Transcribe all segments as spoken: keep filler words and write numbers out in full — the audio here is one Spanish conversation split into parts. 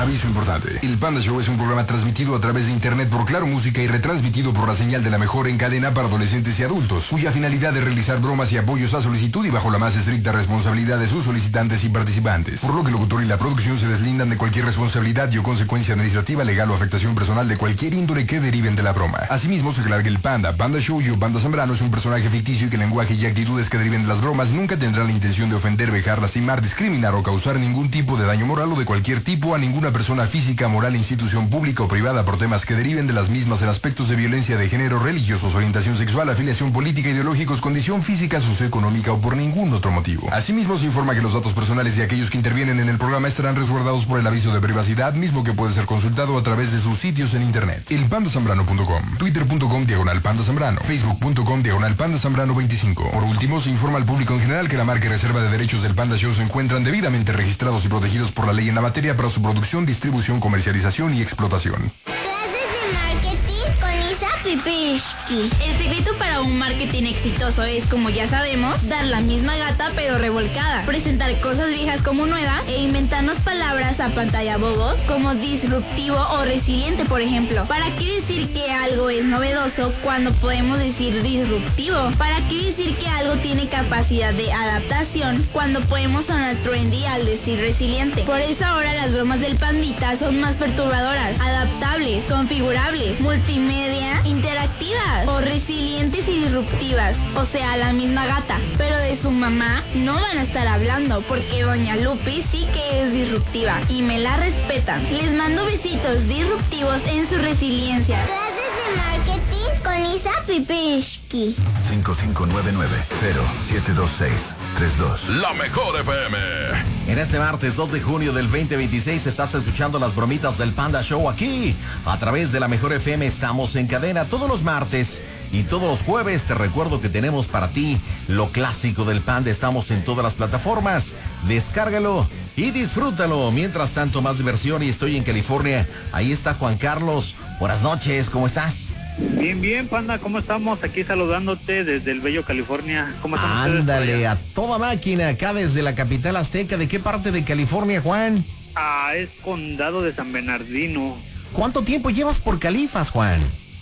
Aviso importante. El Panda Show es un programa transmitido a través de internet por Claro Música y retransmitido por la señal de la mejor en cadena para adolescentes y adultos, cuya finalidad es realizar bromas y apoyos a solicitud y bajo la más estricta responsabilidad de sus solicitantes y participantes. Por lo que el locutor y la producción se deslindan de cualquier responsabilidad y o consecuencia administrativa, legal o afectación personal de cualquier índole que deriven de la broma. Asimismo, se aclara que el Panda, Panda Show y Panda Zambrano es un personaje ficticio y que el lenguaje y actitudes que deriven de las bromas nunca tendrán la intención de ofender, vejar, lastimar, discriminar o causar ningún tipo de daño moral o de cualquier tipo a ninguna persona física, moral, institución pública o privada por temas que deriven de las mismas en aspectos de violencia de género, religiosos, orientación sexual, afiliación política, ideológicos, condición física, socioeconómica o por ningún otro motivo. Asimismo, se informa que los datos personales de aquellos que intervienen en el programa estarán resguardados por el aviso de privacidad, mismo que puede ser consultado a través de sus sitios en internet. el panda zambrano punto com, twitter punto com diagonal panda zambrano, facebook punto com diagonal panda zambrano veinticinco. Por último, se informa al público en general que la marca y reserva de derechos del Panda Show se encuentran debidamente registrados y protegidos por la ley en la materia para su producción, distribución, comercialización y explotación. Clases de marketing con Isa Pipishki. El secreto para un marketing exitoso es, como ya sabemos, dar la misma gata pero revolcada, presentar cosas viejas como nuevas e inventarnos palabras a pantalla bobos como disruptivo o resiliente, por ejemplo. ¿Para qué decir que algo es novedoso cuando podemos decir disruptivo? ¿Para qué decir que algo tiene capacidad de adaptación cuando podemos sonar trendy al decir resiliente? Por eso ahora las bromas del Pandita son más perturbadoras, adaptables, configurables, multimedia, interactivas o resilientes y disruptivas, o sea, la misma gata. Pero de su mamá no van a estar hablando porque doña Lupi sí que es disruptiva y me la respetan. Les mando besitos disruptivos en su resiliencia. Clases de marketing con Isa Pipishki. cinco cinco nueve nueve cero siete dos seis tres dos. La mejor F M. En este martes dos de junio del veinte veintiséis estás escuchando las bromitas del Panda Show aquí. A través de la mejor F M estamos en cadena todos los martes y todos los jueves. Te recuerdo que tenemos para ti lo clásico del Panda. Estamos en todas las plataformas. Descárgalo y disfrútalo. Mientras tanto, más diversión y estoy en California. Ahí está Juan Carlos. Buenas noches, ¿cómo estás? Bien, bien, Panda, ¿cómo estamos? Aquí saludándote desde el bello California. ¿Cómo están ustedes? Ándale, a toda máquina, acá desde la capital azteca. ¿De qué parte de California, Juan? Ah, es condado de San Bernardino. ¿Cuánto tiempo llevas por Califas, Juan?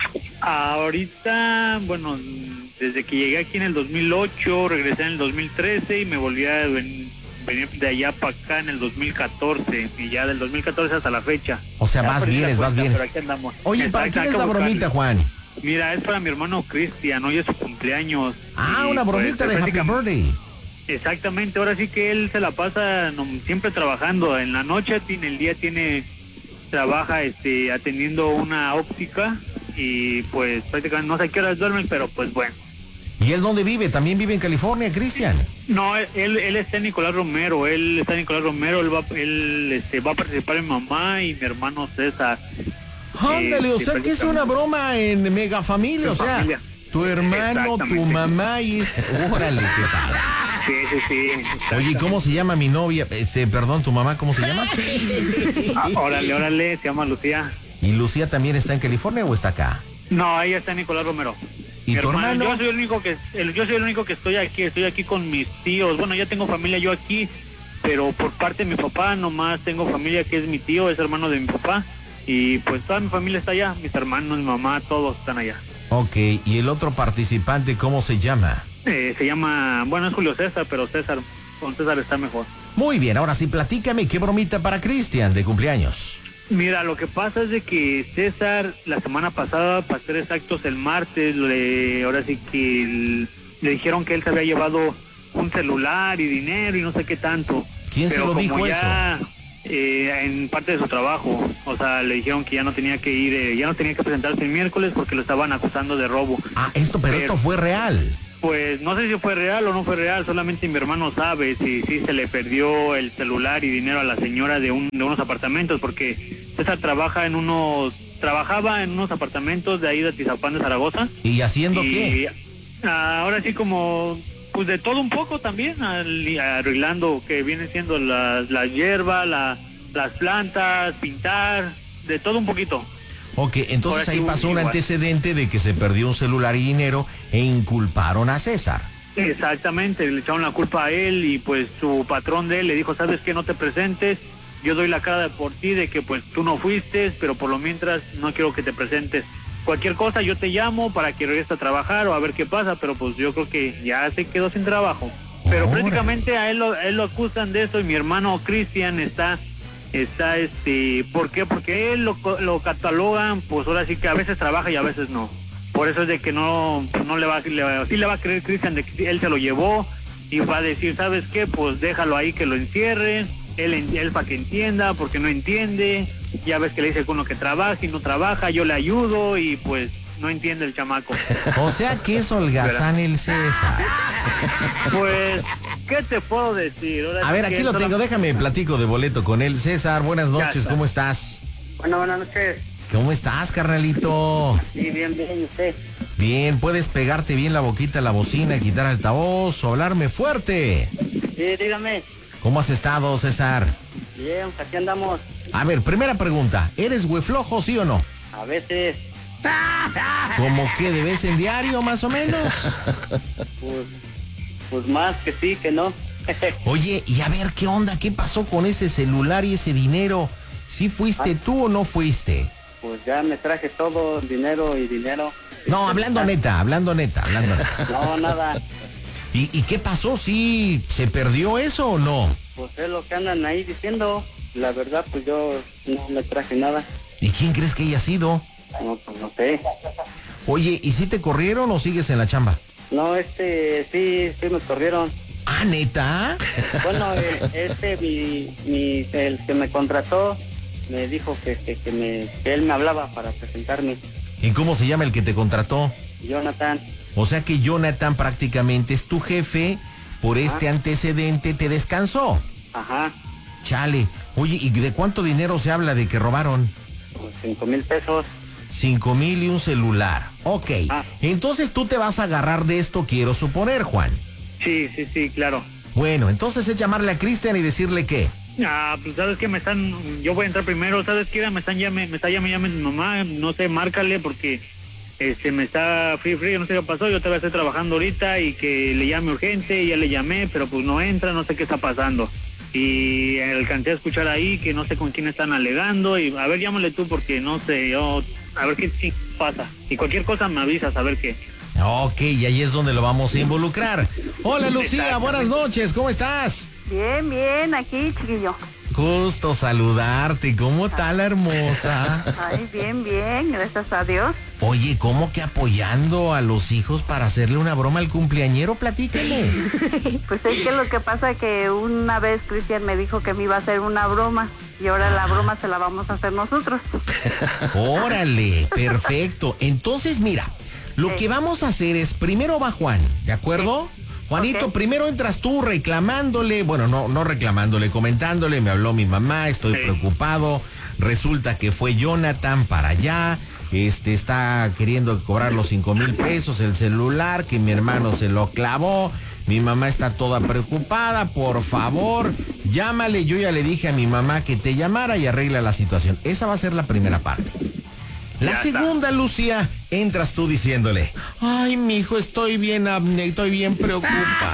Ahorita, bueno, desde que llegué aquí en el dos mil ocho, regresé en el dos mil trece y me volví a ven, venir de allá para acá en el dos mil catorce. Y ya del dos mil catorce hasta la fecha. O sea, ya vas vienes, vas vienes. Pero aquí andamos. Oye, Exacto, ¿para quién hay es que la buscarle. bromita, Juan? Mira, es para mi hermano Cristian, hoy es su cumpleaños. Ah, y, una bromita pues, de Happy Birthday. Exactamente, ahora sí que él se la pasa no, siempre trabajando. En la noche, en el día tiene, trabaja este atendiendo una óptica y pues prácticamente no sé a qué horas duerme, pero pues bueno. ¿Y él dónde vive? ¿También vive en California, Cristian? No, él él está en Nicolás Romero, él está en Nicolás Romero, él va él este va a participar en mamá y mi hermano César. Ándale, Eh, o sí, sea que es una broma en mega familia, En o sea, familia. tu hermano, tu Exactamente. mamá y es... Órale, qué padre. Sí, sí, sí. Oye, ¿cómo se llama mi novia? Este, perdón, ¿tu mamá cómo se llama? Ah, órale, órale, se llama Lucía. ¿Y Lucía también está en California o está acá? No, ella está en Nicolás Romero. ¿Y Mi tu hermano? Yo soy el único que el, yo soy el único que estoy aquí, estoy aquí con mis tíos. Bueno, ya tengo familia yo aquí, pero por parte de mi papá nomás tengo familia que es mi tío, es hermano de mi papá y pues toda mi familia está allá, mis hermanos, mi mamá, todos están allá. Ok, ¿y el otro participante cómo se llama? Eh, se llama, bueno, es Julio César, pero César, con César está mejor. Muy bien, ahora sí, platícame, ¿qué bromita para Cristian de cumpleaños? Mira, lo que pasa es de que César, la semana pasada, para ser exactos, el martes, le, ahora sí que el, le dijeron que él se había llevado un celular y dinero y no sé qué tanto. ¿Quién Pero se lo como dijo ya, eh, en parte de su trabajo, o sea, le dijeron que ya no tenía que ir, eh, ya no tenía que presentarse el miércoles porque lo estaban acusando de robo. Ah, esto, pero, pero esto fue real. Pues no sé si fue real o no fue real, solamente mi hermano sabe si, si se le perdió el celular y dinero a la señora de, un, de unos apartamentos, porque César trabaja en unos, trabajaba en unos apartamentos de ahí de Atizapán de Zaragoza. ¿Y haciendo y, qué? Ahora sí como, pues de todo un poco también, arreglando que viene siendo la, la hierba, la, las plantas, pintar, de todo un poquito. Ok, entonces ahí pasó un igual. antecedente de que se perdió un celular y dinero e inculparon a César. Exactamente, le echaron la culpa a él y pues su patrón de él le dijo, ¿sabes qué? No te presentes yo doy la cara de por ti de que pues tú no fuiste, pero por lo mientras no quiero que te presentes. Cualquier cosa yo te llamo para que regreses a trabajar o a ver qué pasa, pero pues yo creo que ya se quedó sin trabajo. Pero Órale. prácticamente a él lo, a él lo acusan de eso y mi hermano Cristian está, está este, ¿por qué? Porque él lo, lo catalogan, pues ahora sí que a veces trabaja y a veces no. Por eso es de que no, no le va, le va sí le va a creer Cristian de que él se lo llevó y va a decir, ¿sabes qué? Pues déjalo ahí que lo encierren, él, él para que entienda, porque no entiende. Ya ves que le dice que uno que trabaja y no trabaja, yo le ayudo y pues no entiende el chamaco. O sea que es holgazán el César. Pues, ¿qué te puedo decir? Ahora A sí ver, que aquí lo solo- tengo, déjame platico de boleto con él. César, buenas Ya noches, está. ¿cómo estás? Bueno, buenas noches. ¿Cómo estás, carnalito? Sí, bien, bien, ¿y usted? Bien, puedes pegarte bien la boquita a la bocina, quitar altavoz o hablarme fuerte. Sí, dígame. ¿Cómo has estado, César? Bien, aquí andamos. A ver, primera pregunta, ¿eres hueflojo, sí o no? A veces, ¿Cómo que de vez en diario, más o menos? pues, pues más que sí, que no. Oye, y a ver, ¿qué onda? ¿Qué pasó con ese celular y ese dinero? ¿Sí fuiste tú o no fuiste? Pues ya me traje todo, dinero y dinero. No, hablando neta, hablando neta, hablando neta. No, nada. ¿Y, y qué pasó? ¿Sí se perdió eso o no? Pues es lo que andan ahí diciendo. La verdad, pues yo no me traje nada. ¿Y quién crees que haya sido? No, pues no sé. Oye, ¿y si te corrieron o sigues en la chamba? No, este, sí, sí me corrieron. Ah, ¿neta? Bueno, eh, este, mi, mi, el que me contrató, me dijo que, que, que, me, que él me hablaba para presentarme. ¿Y cómo se llama el que te contrató? Jonathan. O sea que Jonathan prácticamente es tu jefe, por este antecedente te descansó. Ajá, Chale. Oye, ¿y de cuánto dinero se habla de que robaron? pues cinco mil pesos. Cinco mil y un celular. Ok. Ah. Entonces tú te vas a agarrar de esto, quiero suponer, Juan. Sí, sí, sí, claro. Bueno, entonces es llamarle a Cristian y decirle que... Ah, pues sabes que me están, yo voy a entrar primero, ¿sabes qué? Me están llame, me está llamando llame mi mamá, no sé, márcale porque este me está free free, no sé qué pasó, yo todavía estoy trabajando ahorita y que le llame urgente, ya le llamé, pero pues no entra, no sé qué está pasando. Y alcancé a escuchar ahí que no sé con quién están alegando y a ver, llámale tú porque no sé, yo, a ver qué sí pasa. Y cualquier cosa me avisas, a ver qué. Ok, y ahí es donde lo vamos a involucrar. Hola Lucía, buenas noches, ¿cómo estás? Bien, bien, aquí, chiquillo. Gusto saludarte, ¿cómo está la hermosa? Ay, bien, bien, gracias a Dios. Oye, ¿cómo que apoyando a los hijos para hacerle una broma al cumpleañero? Platícale. Pues es que lo que pasa es que una vez Cristian me dijo que me iba a hacer una broma y ahora la broma se la vamos a hacer nosotros. Órale, perfecto. Entonces, mira, lo que vamos a hacer es, primero va Juan, ¿de acuerdo? Juanito, Ok. primero entras tú reclamándole, bueno, no, no reclamándole, comentándole, me habló mi mamá, estoy Sí. preocupado, resulta que fue Jonathan para allá, este, está queriendo cobrar los cinco mil pesos, el celular, que mi hermano se lo clavó, mi mamá está toda preocupada, por favor, llámale, yo ya le dije a mi mamá que te llamara y arregla la situación. Esa va a ser la primera parte. La Ya está. segunda, Lucía, entras tú diciéndole, ay, mijo, estoy bien, apne- estoy bien preocupada.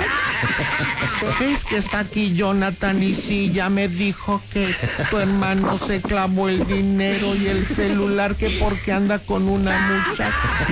Es que está aquí Jonathan y sí, ya me dijo que tu hermano se clavó el dinero y el celular, que porque anda con una muchacha.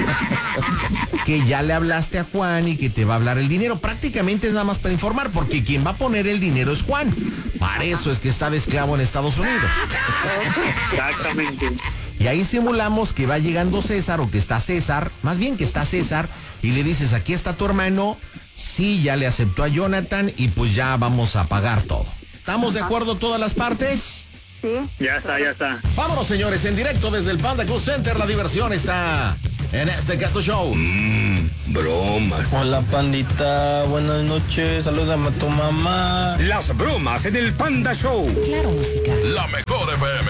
Que ya le hablaste a Juan y que te va a hablar el dinero. Prácticamente es nada más para informar, porque quien va a poner el dinero es Juan. Para eso es que está de esclavo en Estados Unidos. Exactamente. Y ahí simulamos que va llegando César o que está César, más bien que está César, y le dices, aquí está tu hermano, sí, ya le aceptó a Jonathan y pues ya vamos a pagar todo. ¿Estamos de acuerdo todas las partes? Sí. Ya está, ya está. Vámonos, señores, en directo desde el Panda Cool Center, la diversión está en este Casto Show. Bromas. Hola pandita, buenas noches, salúdame a tu mamá. Las bromas en el Panda Show. Claro, música. La mejor F M.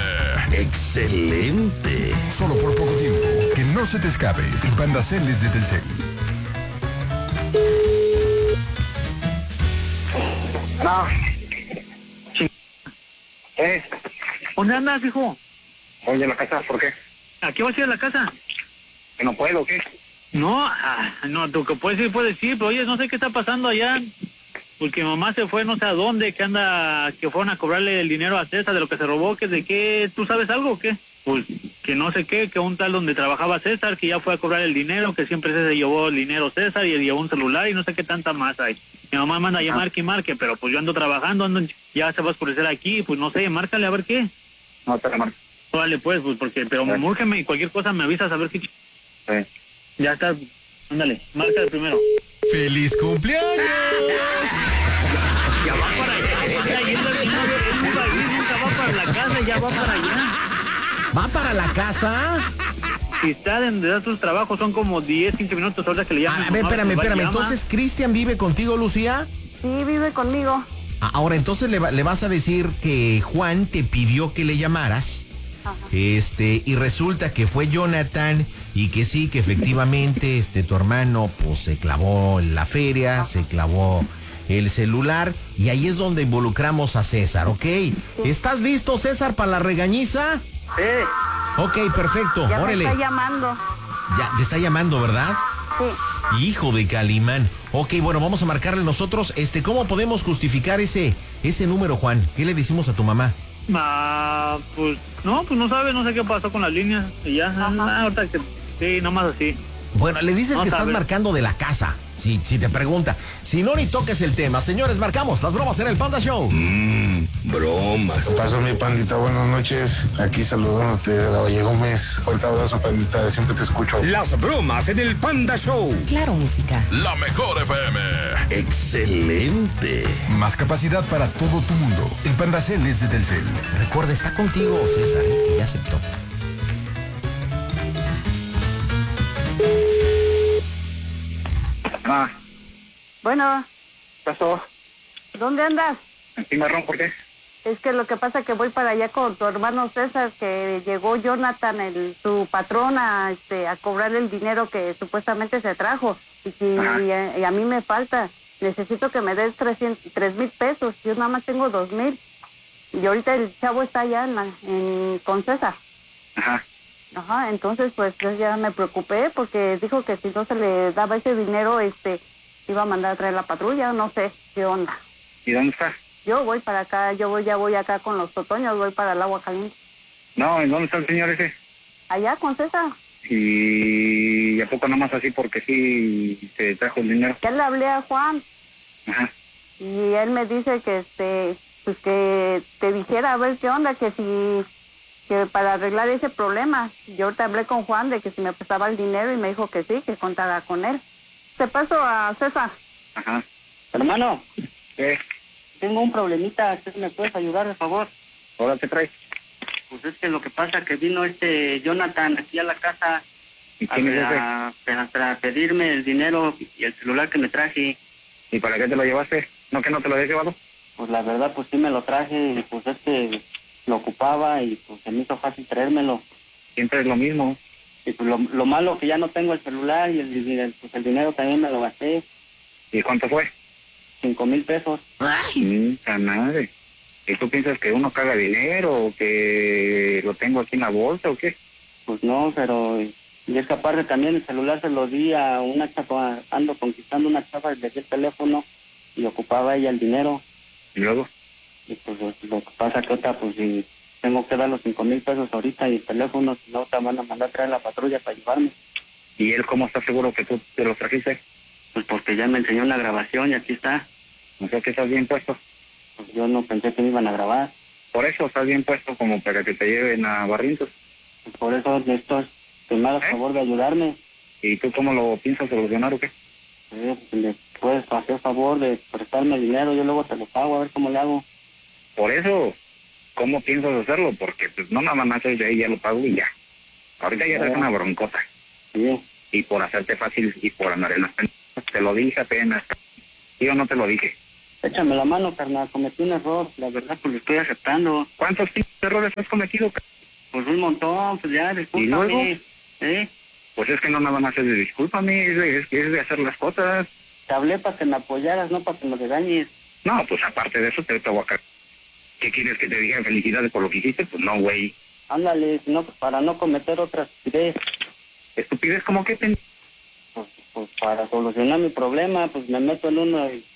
Excelente. Solo por poco tiempo. Que no se te escape. El Panda Cel es de Telcel. No. ¿Eh? ¿Dónde andas, hijo? Oye, en la casa, ¿por qué? ¿A qué vas a ir a la casa? ¿Que no puedo o qué? No, ah, no, tú que puedes ir, puedes ir, pero oye, no sé qué está pasando allá. porque mi mamá se fue no sé a dónde, que anda, que fueron a cobrarle el dinero a César de lo que se robó, que de qué, ¿tú sabes algo o qué? Pues que no sé qué, que un tal donde trabajaba César, que ya fue a cobrar el dinero, que siempre se llevó el dinero César y él llevó un celular y no sé qué tanta más hay. Mi mamá manda a llamar que marque, pero pues yo ando trabajando, ando, ya se va a oscurecer aquí, pues no sé, márcale a ver qué. No te la marco. Vale, pues, pues porque, pero Sí. múrgeme y cualquier cosa me avisas a ver qué. ch- Sí. Ya está, ándale, márcale primero. ¡Feliz cumpleaños! Ya va para allá, ya está yendo el dinero, él nunca va a ir, nunca va para la casa, ya va para allá. ¿Va para la casa? Si está donde da sus trabajos, son como diez, quince minutos ahora que le llaman. A ver, espérame, espérame. Entonces, ¿Cristian vive contigo, Lucía? Sí, vive conmigo. Ah, Ahora, entonces le, va- le vas a decir que Juan te pidió que le llamaras. Ajá. Este, y resulta que fue Jonathan y que sí, que efectivamente este tu hermano pues se clavó en la feria, se clavó el celular y ahí es donde involucramos a César, ¿ok? ¿Estás listo, César, para la regañiza? Sí. Ok, perfecto, Ya órale. me está llamando. Ya, te está llamando, ¿verdad? Sí. Hijo de Calimán. Ok, bueno, vamos a marcarle nosotros. Este, ¿cómo podemos justificar ese, ese número, Juan? ¿Qué le decimos a tu mamá? Ah, pues, no, pues no sabe, no sé qué pasó con las líneas. Y ya, ah, ahorita que, sí, nomás así. Bueno, le dices No que estás sabe. marcando de la casa. Si, si te pregunta. Si no, ni toques el tema. Señores, marcamos las bromas en el Panda Show. Mmm, bromas. ¿Qué pasó, mi pandita? Buenas noches. Aquí saludándote de la Valle Gómez. Fuerte abrazo, pandita. Siempre te escucho. Las bromas en el Panda Show. Claro, música. La mejor F M. Excelente. Más capacidad para todo tu mundo. El Panda Cell es de Telcel. Recuerda, está contigo, César, ¿eh? Que ya aceptó. Ah, Bueno, ¿qué pasó? ¿dónde andas? ¿Aquí marrón por qué? Es que lo que pasa es que voy para allá con tu hermano César, que llegó Jonathan, el, su patrón, a, este, a cobrar el dinero que supuestamente se trajo. Y, que- y, a, y a mí me falta. Necesito que me des trescientos, tres mil pesos. Yo nada más tengo dos mil. Y ahorita el chavo está allá en, la- en, con César. Ajá. Ajá, entonces pues yo ya me preocupé porque dijo que si no se le daba ese dinero, este, iba a mandar a traer la patrulla, no sé qué onda. ¿Y dónde está? Yo voy para acá, yo voy, ya voy acá con los totoños, voy para el agua caliente. No, ¿en dónde está el señor ese? Allá con César. Y a poco nomás así porque sí te trajo el dinero. Ya le hablé a Juan Ajá. y él me dice que este, pues que te dijera a ver qué onda, que si, que para arreglar ese problema. Yo ahorita hablé con Juan de que si me prestaba el dinero y me dijo que sí, que contara con él. Te paso a César. Ajá. Hermano, ¿Qué? tengo un problemita, ¿qué me puedes ayudar, de favor? ¿Ahora te traes? Pues es que lo que pasa es que vino este Jonathan aquí a la casa ¿Y a, quién es ese? a- para, para pedirme el dinero y el celular que me traje. ¿Y para qué te lo llevaste? ¿No que no te lo habías llevado? Pues la verdad, pues sí me lo traje y pues es que lo ocupaba y pues se me hizo fácil traérmelo. Siempre es lo mismo. Y pues lo, lo malo que ya no tengo el celular y el, y el- pues el dinero también me lo gasté, ¿Y cuánto fue? cinco mil pesos. Mucha madre. ¿Y tú piensas que uno caga dinero o que lo tengo aquí en la bolsa o qué? Pues no, pero y es que aparte también el celular se lo di a una chava, ando conquistando una chava, le di el teléfono y ocupaba ella el dinero. ¿Y luego? Y pues lo, lo que pasa que ahorita pues si tengo que dar los cinco mil pesos ahorita y el teléfono, si no te van a mandar a traer la patrulla para llevarme. ¿Y él cómo está seguro que tú te los trajiste? Pues porque ya me enseñó una grabación y aquí está. O sea que estás bien puesto. Pues yo no pensé que me iban a grabar. Por eso estás bien puesto como para que te lleven a Barrientos. Pues por eso esto es que me hagas ¿Eh? favor de ayudarme. ¿Y tú cómo lo piensas solucionar o qué? Eh, si me puedes hacer favor de prestarme dinero, yo luego te lo pago, a ver cómo le hago. Por eso, ¿cómo piensas hacerlo? Porque pues no nada más es de ahí, ya lo pago y ya. Ahorita ya es una broncota. Sí. Y por hacerte fácil y por andar en las pendejas, te lo dije apenas. Yo no te lo dije. Échame la mano, carnal, cometí un error, la verdad pues lo estoy aceptando. ¿Cuántos pinches errores has cometido? ca- Pues un montón, pues ya, discúlpame. ¿Y luego? ¿Eh? Pues es que no nada más es de discúlpame, es de, es, es de hacer las cosas. Te hablé para que me apoyaras, no para que me regañes. No, pues aparte de eso te, te voy a caer. ¿Qué quieres que te diga felicidades por lo que hiciste? Pues no, güey. Ándale, no, para no cometer otras estupidez. ¿Estupidez como qué? pen- Pues, pues para solucionar mi problema, pues me meto en uno y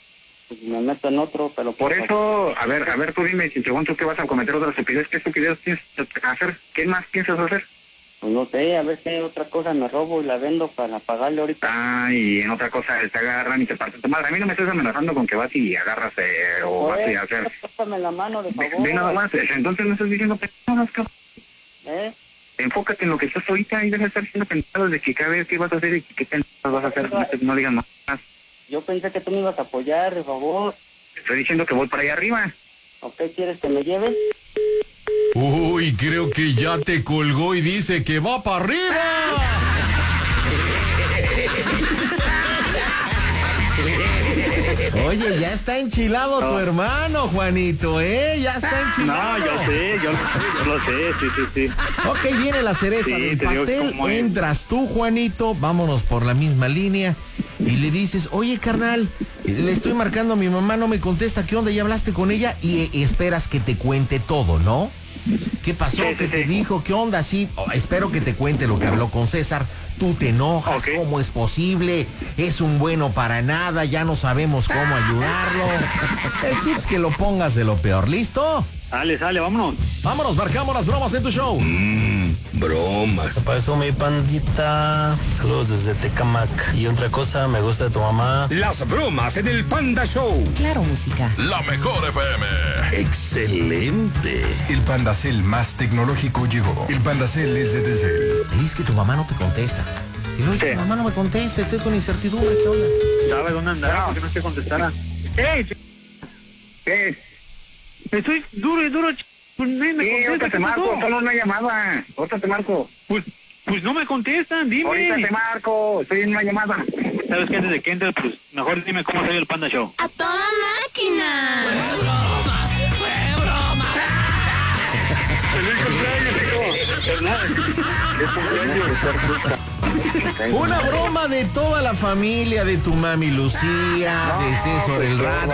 pues me meto en otro, pero... Por eso, a ver, a ver, tú dime, si pregunto que vas a cometer otra estupidez, ¿qué estupidez piensas hacer? ¿Qué más piensas hacer? Pues no sé, a ver qué otra cosa me robo y la vendo para pagarle ahorita. Ah, y en otra cosa te agarran y te parten tu madre. A mí no me estás amenazando con que vas y agarras eh, o Oye, vas a hacer... Pásame la mano, de favor. Ve nada más, entonces no estás diciendo pendejadas, cabrón. ¿Eh? Enfócate en lo que estás ahorita y deja de estar diciendo pendejadas de que cada vez qué vas a hacer y qué pendejadas vas a hacer. No, no digas más. Yo pensé que tú me ibas a apoyar, de favor. Te estoy diciendo que voy para allá arriba. ¿Ok quieres que me lleves? Uy, creo que ya te colgó y dice que va para arriba. Oye, ya está enchilado no. tu hermano, Juanito, ¿eh? Ya está enchilado. No, yo sé, yo, yo lo sé, sí, sí, sí. Ok, viene la cereza sí, del pastel. Entras tú, Juanito, vámonos por la misma línea. Y le dices, oye, carnal, le estoy marcando a mi mamá, no me contesta, ¿qué onda? ¿Ya hablaste con ella? Y, y esperas que te cuente todo, ¿no? ¿Qué pasó? Sí, ¿Qué sí, te sí. dijo? ¿Qué onda? Sí, oh, espero que te cuente lo que habló con César. Tú te enojas, okay. ¿Cómo es posible? Es un bueno para nada, ya no sabemos cómo ayudarlo. El chip es que lo pongas de lo peor, ¿listo? Sale, sale, vámonos. Vámonos, marcamos las bromas en tu show. Mmm, bromas. ¿Qué pasó, mi pandita? Saludos desde Tecamac. Y otra cosa, me gusta tu mamá. Las bromas en el Panda Show. Claro, música. La mejor F M. Excelente. El Pandacel más tecnológico llegó. El Pandacel es de Telcel. Me dices que tu mamá no te contesta. Y luego, sí. Tu mamá no me contesta, estoy con incertidumbre, ¿qué onda? ¿Sabes dónde andaba? ¿Por qué no te contestara? ¡Ey! ¿Qué? Estoy duro y duro, ch... Pues me, me sí, contesta, ahorita te marco, solo una llamada. Ahorita te marco. Pues, pues no me contestan, dime. Ahorita te marco, estoy en una llamada. ¿Sabes qué? Antes de que entres, pues mejor dime cómo salió el Panda Show. ¡A toda máquina! ¡Fue broma! ¡Fue broma! Una broma de toda la familia, de tu mami Lucía, no, de César el Rata.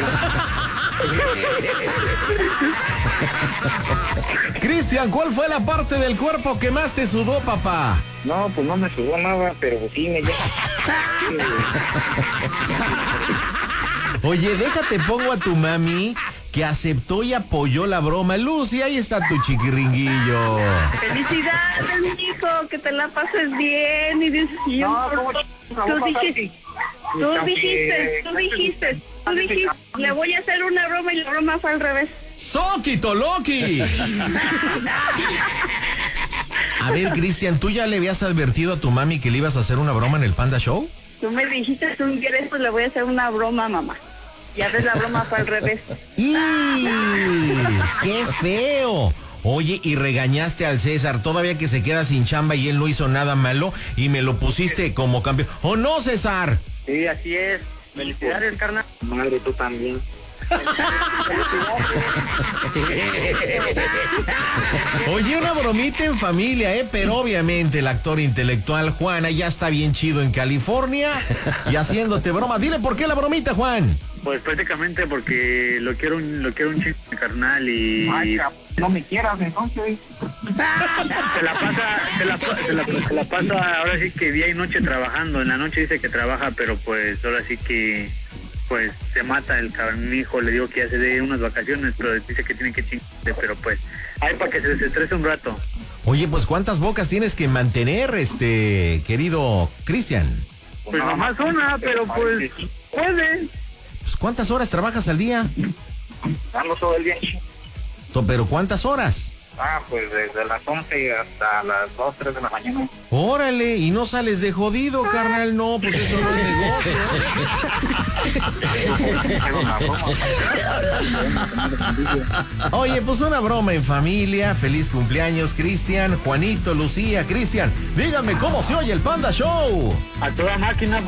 Cristian, ¿cuál fue la parte del cuerpo que más te sudó, papá? No, pues no me sudó nada, pero sí me llega. Oye, déjate, pongo a tu mami que aceptó y apoyó la broma. Lucy, ahí está tu chiquiringuillo. Felicidades, hijo, que te la pases bien. Y dices, no, ¿cómo tú dijiste, tú dijiste, tú dijiste, tú dijiste, le voy a hacer una broma y la broma fue al revés. ¡Soquito Loki! A ver, Cristian, ¿tú ya le habías advertido a tu mami que le ibas a hacer una broma en el Panda Show? Tú me dijiste, tú quieres, pues le voy a hacer una broma, mamá. Ya ves, la broma fue al revés. ¡Y! ¡Qué feo! Oye, y regañaste al César, todavía que se queda sin chamba y él no hizo nada malo y me lo pusiste como campeón. ¿O no, César? Sí, así es. Felicidades, carnal. Madre, tú también. Oye, una bromita en familia, ¿eh? Pero obviamente el actor intelectual Juana ya está bien chido en California y haciéndote broma. Dile por qué la bromita, Juan. Pues prácticamente porque lo quiero un, lo quiero un chico carnal y... Ay, no me quieras entonces. Se la pasa, se la, se, la, se la pasa ahora sí que día y noche trabajando. En la noche dice que trabaja, pero pues ahora sí que... pues se mata el cabrón. Mi hijo le digo que ya se dé unas vacaciones, pero dice que tiene que chingarse, pero pues hay para que se desestrese un rato. Oye, pues ¿cuántas bocas tienes que mantener, este querido Cristian? Pues nomás una, pero pues puede. Pues ¿cuántas horas trabajas al día? Dando todo el día. ¿Pero cuántas horas? Ah, pues desde las once hasta las dos, tres de la mañana. Órale, y no sales de jodido, carnal. No, pues eso no es negocio. Oye, pues una broma en familia. Feliz cumpleaños, Cristian, Juanito, Lucía. Cristian, díganme cómo se oye el Panda Show. A toda máquina,